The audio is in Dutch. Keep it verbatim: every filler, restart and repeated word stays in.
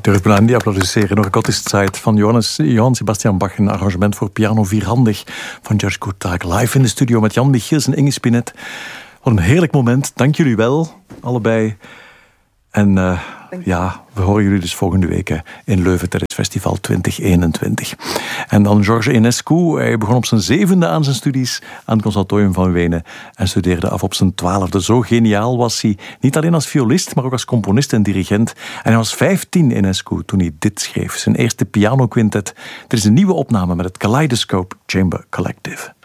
Ik durf bijna niet applaudisseren. Nog Gottes Zeit van Johannes, Johann Sebastian Bach. Een arrangement voor piano vierhandig van George Kutak. Live in de studio met Jan Michiels en Inge Spinet. Wat een heerlijk moment. Dank jullie wel, allebei. En uh, ja, we horen jullie dus volgende week in Leuven tijdens Festival twintig eenentwintig. En dan George Enescu. Hij begon op zijn zevende aan zijn studies aan het Conservatorium van Wenen en studeerde af op zijn twaalfde. Zo geniaal was hij, niet alleen als violist, maar ook als componist en dirigent. En hij was vijftien, Enescu, toen hij dit schreef. Zijn eerste pianoquintet. Er is een nieuwe opname met het Kaleidoscope Chamber Collective.